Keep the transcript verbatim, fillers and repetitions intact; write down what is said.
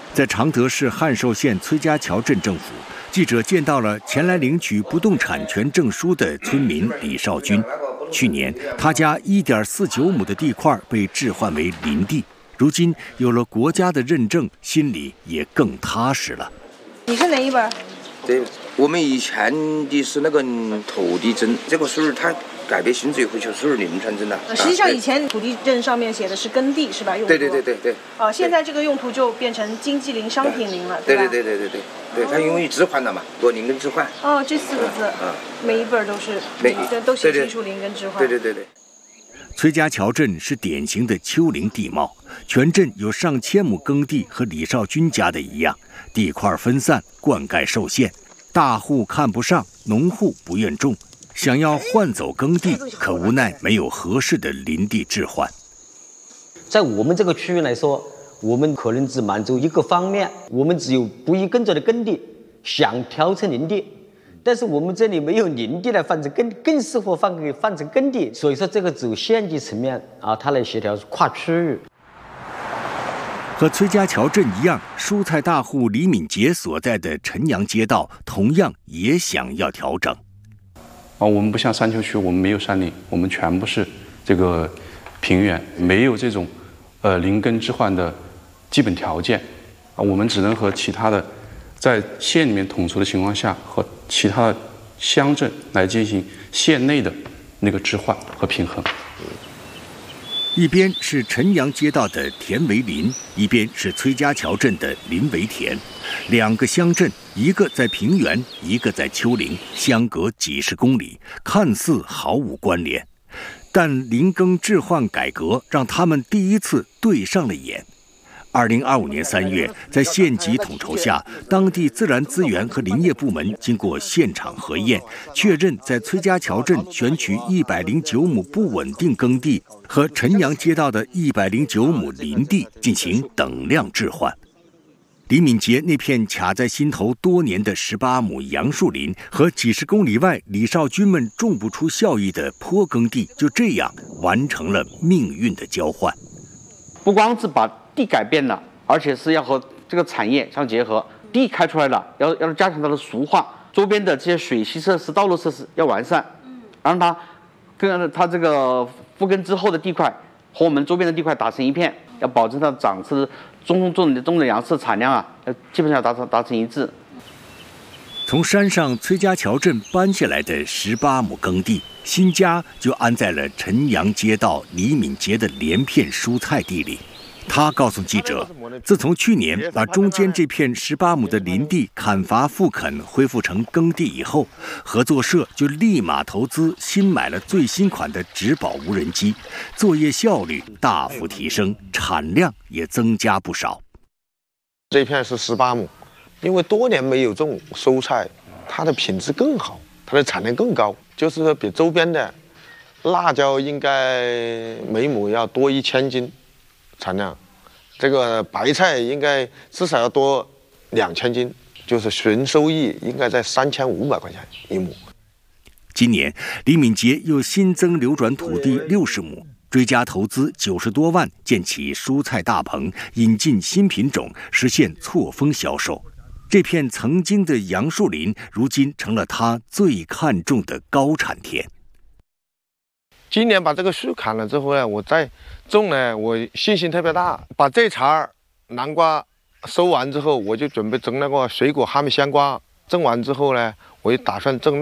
在常德市汉寿县崔家桥镇政府，记者见到了前来领取不动产权证书的村民李少军。去年，他家一点四九亩的地块被置换为林地，如今有了国家的认证，心里也更踏实了。 你是哪一本？ 对，我们以前的是那个土地证，这个水它改变性质以后就是林产证了。 实际上以前土地证上面写的是耕地是吧？用途。 对对对对对。 哦，现在这个用途就变成经济林、商品林了， 对吧？ 对对对对对，它因为置换了嘛，多林跟置换。 哦，这四个字， 嗯， 每一本都是， 每都写清楚林跟置换。 对对对对。 崔家桥镇是典型的丘陵地貌，全镇有上千亩耕地，和李少军家的一样，地块分散，灌溉受限，大户看不上，农户不愿种，想要换走耕地，可无奈没有合适的林地置换。 在我们这个区域来说，我们可能只满足一个方面，我们只有不宜耕作的耕地，想调成林地。但是我们这里没有林地来换成耕，更适合换给换成耕地，所以说这个只有县级层面啊，它来协调跨区域。 和崔家桥镇一样，蔬菜大户李敏杰所在的陈阳街道同样也想要调整。 啊，我们不像山丘区，我们没有山林，我们全部是这个平原，没有这种呃林耕置换的基本条件啊，我们只能和其他的在县里面统筹的情况下，和其他的乡镇来进行县内的那个置换和平衡。 一边是陈阳街道的田围林，一边是崔家桥镇的林围田，两个乡镇，一个在平原，一个在丘陵，相隔几十公里，看似毫无关联，但林耕置换改革让他们第一次对上了眼。二零二五年三月，在县级统筹下，当地自然资源和林业部门经过现场核验，确认在崔家桥镇选取一百零九亩不稳定耕地和陈阳街道的一百零九亩林地进行等量置换。李敏杰那片卡在心头多年的十八亩杨树林和几十公里外李少军们种不出效益的坡耕地，就这样完成了命运的交换。 不光是把地改变了，而且是要和这个产业相结合。地开出来了，要要加强它的熟化，周边的这些水系设施、道路设施要完善，让它跟它这个复耕之后的地块和我们周边的地块打成一片，要保证它长势中种的种的粮食产量啊，要基本上达成达成一致。 从山上崔家桥镇搬下来的十八亩耕地，新家就安在了陈阳街道李敏杰的连片蔬菜地里。他告诉记者，自从去年把中间这片十八亩的林地砍伐复垦恢复成耕地以后，合作社就立马投资新买了最新款的植保无人机，作业效率大幅提升，产量也增加不少。 这片是十八亩，因为多年没有种蔬菜，它的品质更好，它的产量更高，就是说比周边的辣椒应该每亩要多一千斤产量，这个白菜应该至少要多两千斤，就是纯收益应该在三千五百块钱一亩。 今年，李敏杰又新增流转土地六十亩，追加投资九十多万，建起蔬菜大棚，引进新品种，实现错峰销售。这片曾经的杨树林，如今成了他最看重的高产田。 今年把这个树砍了之后呢，我再种呢，我信心特别大。把这茬南瓜收完之后，我就准备种那个水果哈密香瓜。种完之后呢，我就打算种